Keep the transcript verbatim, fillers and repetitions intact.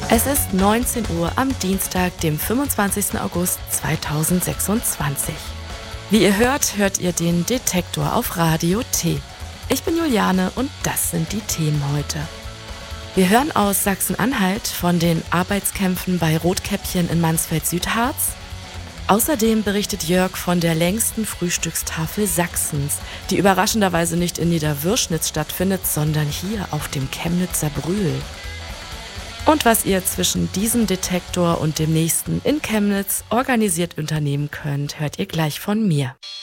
Es ist neunzehn Uhr am Dienstag, dem fünfundzwanzigsten August zweitausendsechsundzwanzig. Wie ihr hört, hört ihr den Detektor auf Radio T. Ich bin Juliane und das sind die Themen heute. Wir hören aus Sachsen-Anhalt von den Arbeitskämpfen bei Rotkäppchen in Mansfeld-Südharz. Außerdem berichtet Jörg von der längsten Frühstückstafel Sachsens, die überraschenderweise nicht in Niederwürschnitz stattfindet, sondern hier auf dem Chemnitzer Brühl. Und was ihr zwischen diesem Detektor und dem nächsten in Chemnitz organisiert unternehmen könnt, hört ihr gleich von mir.